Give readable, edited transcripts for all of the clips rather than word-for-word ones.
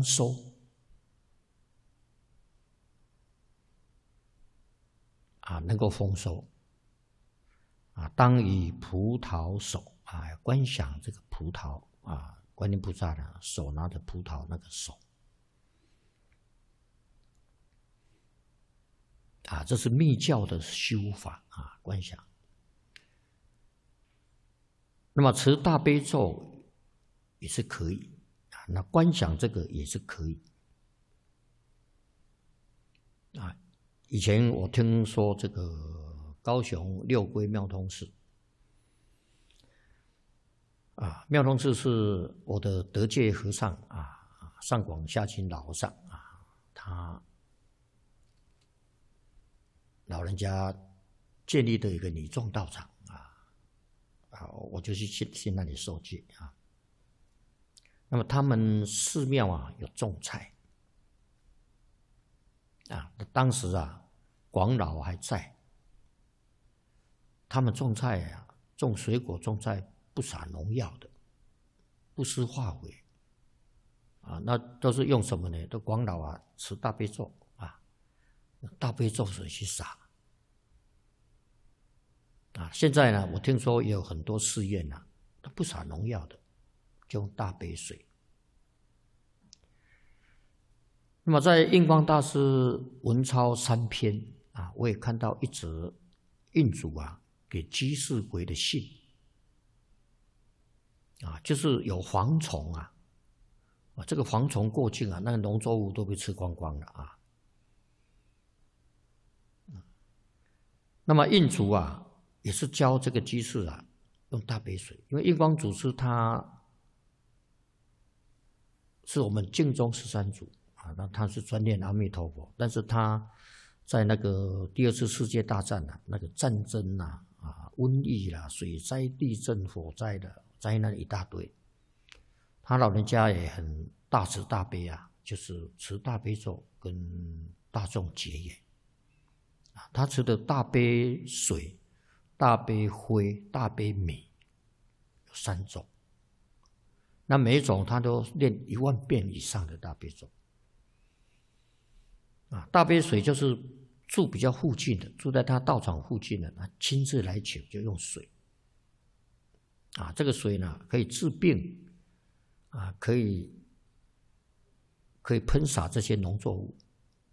收啊，能够丰收啊。当以葡萄手啊，观想这个葡萄啊，观音菩萨的手拿着葡萄那个手啊，这是密教的修法啊，观想。那么持大悲咒也是可以啊，那观想这个也是可以啊。以前我听说这个高雄六龟妙通寺啊，妙通寺是我的德界和尚啊，上广下清老和尚啊，他老人家建立的一个女众道场啊，我就去那里受戒啊。那么他们寺庙啊有种菜啊，当时啊广老还在，他们种菜啊，种水果种菜不撒农药的，不施化肥啊，那都是用什么呢？都广老啊持大悲咒啊，大悲咒水去撒啊。现在呢，我听说也有很多寺院啊，都不撒农药的，就用大悲水。那么在印光大师文钞3篇啊，我也看到一则印主啊给居士回的信啊，就是有蝗虫啊，这个蝗虫过境啊，那个农作物都被吃光光了啊。那么印主啊也是教这个居士啊用大悲水，因为印光祖师他是我们净宗13祖。那他是专念阿弥陀佛，但是他在那个第2次世界大战啊，那个战争啊、瘟疫啦、水灾、地震、火灾的灾难一大堆，他老人家也很大慈大悲啊，就是持大悲咒跟大众结缘啊。他持的大悲水、大悲灰、大悲米有3种，那每一种他都念10000遍以上的大悲咒。啊，大悲水就是住比较附近的，住在他道场附近的，他亲自来请就用水。啊，这个水呢可以治病，啊，可以喷洒这些农作物。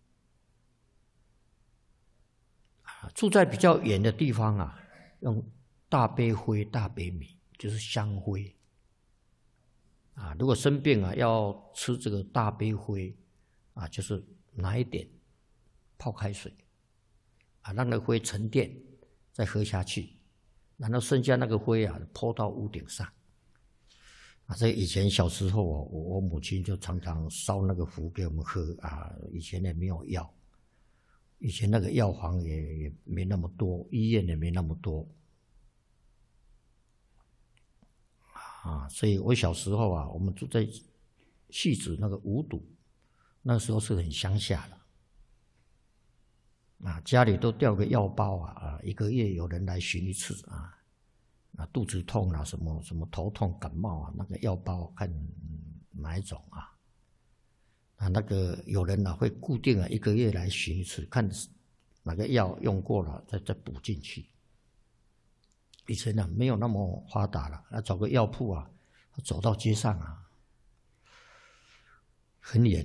啊，住在比较远的地方啊，用大悲灰、大悲米，就是香灰。啊，如果生病啊，要吃这个大悲灰，啊，就是拿一点泡开水，啊，让那个灰沉淀，再喝下去，然后剩下那个灰啊泼到屋顶上。啊，这以前小时候我母亲就常常烧那个符给我们喝啊。以前也没有药，以前那个药房也没那么多，医院也没那么多。啊，所以我小时候啊，我们住在汐止那个五堵，那时候是很乡下的。啊，家里都吊个药包啊，1个月有人来巡一次啊，肚子痛啊，什么头痛、感冒啊，那个药包看哪一种啊，那个有人会固定1个月来巡一次，看哪个药用过了再补进去。以前呢没有那么发达了，找个药铺啊，走到街上啊，很远。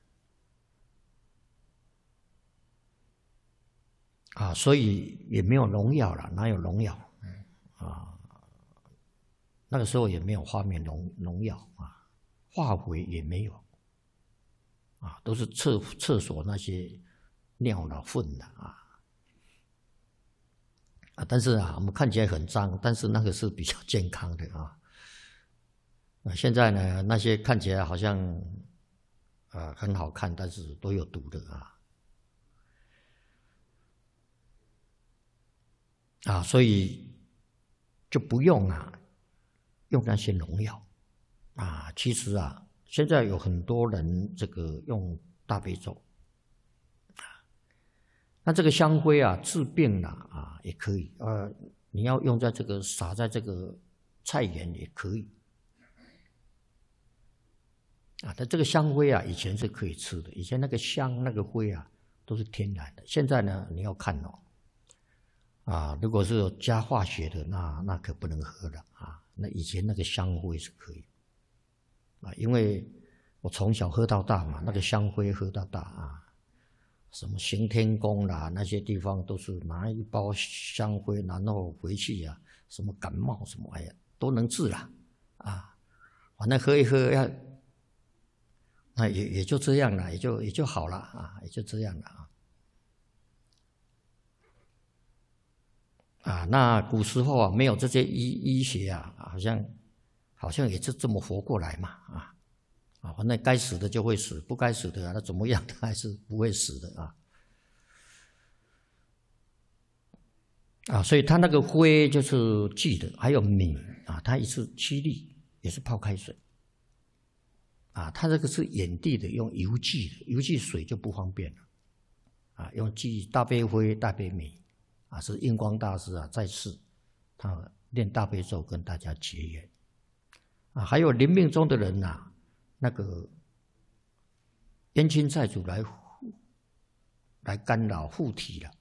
啊，所以也没有农药了，哪有农药？啊，那个时候也没有发明农药啊，化肥也没有，啊，都是厕所那些尿了粪的啊。但是啊，我们看起来很脏，但是那个是比较健康的啊。现在呢，那些看起来好像很好看，但是都有毒的啊。所以就不用用那些农药啊。其实啊，现在有很多人这个用大悲咒啊，那这个香灰啊治病啊也可以，你要用在这个撒在这个菜园也可以但这个香灰啊，以前是可以吃的，以前那个香那个灰啊都是天然的。现在呢，你要看如果是有加化学的，那可不能喝了那以前那个香灰是可以因为我从小喝到大嘛，那个香灰喝到大什么行天宫啦，那些地方都是拿一包香灰，然后回去什么感冒什么都能治啦反正喝一喝那也就这样了，也就好了也就这样了那古时候没有这些医学好像也是这么活过来嘛反正该死的就会死，不该死的那怎么样，他还是不会死的所以他那个灰就是忌的，还有米他一次7粒也是泡开水他这个是眼地的，用油忌的，油忌水就不方便了用忌大悲灰、大悲米是印光大师在世，他念大悲咒跟大家结缘还有临命终的人那个冤亲债主来干扰护体了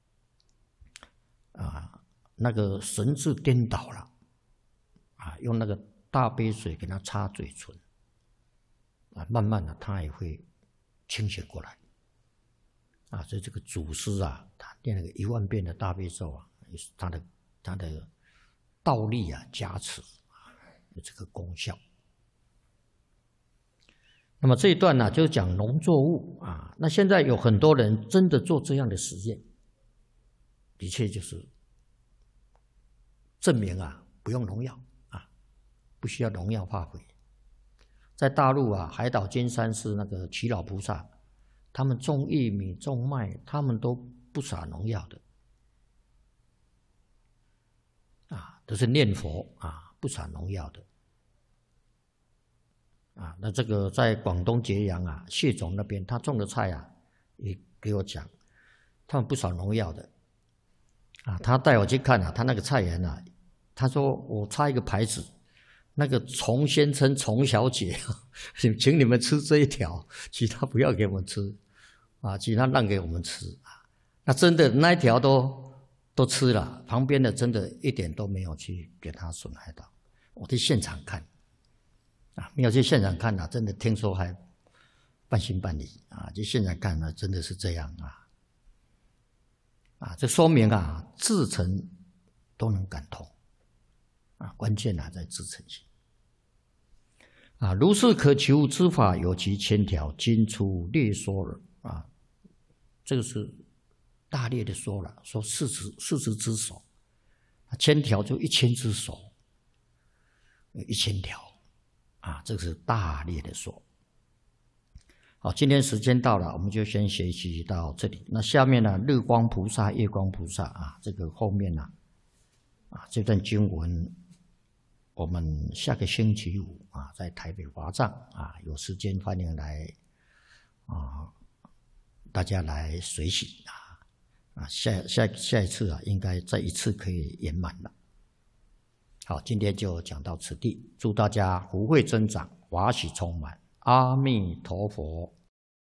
那个神志颠倒了用那个大悲水给他擦嘴唇慢慢的他也会清醒过来所以这个祖师他念那个10000遍的大悲咒也是他的道力加持有这个功效。那么这一段就是讲农作物那现在有很多人真的做这样的实验，的确就是证明不用农药不需要农药化肥。在大陆海岛金山寺那个耆老菩萨，他们种玉米种麦，他们都不撒农药的都是念佛不撒农药的那这个在广东揭阳谢总那边，他种的菜也给我讲，他们不撒农药的他带我去看他那个菜园他说我插一个牌子，那个虫先生、虫小姐请你们吃这一条，其他不要给我们吃其他让给我们吃那真的那一条都吃了，旁边的真的一点都没有去给他损害到。我去现场看没有去现场看真的听说还半信半疑去现场看真的是这样这说明至诚都能感通关键在至诚心如是可求之法有其千条，今出略说了这个是大略的说了，说40只手，1000条就1000只手，1000条这个是大略的说。好，今天时间到了，我们就先学习到这里。那下面日光菩萨、月光菩萨这个后面这段经文，我们下个星期五在台北华藏有时间欢迎来大家来随喜下一次应该再一次可以圆满了。好，今天就讲到此地，祝大家福慧增长，法喜充满，阿弥陀佛。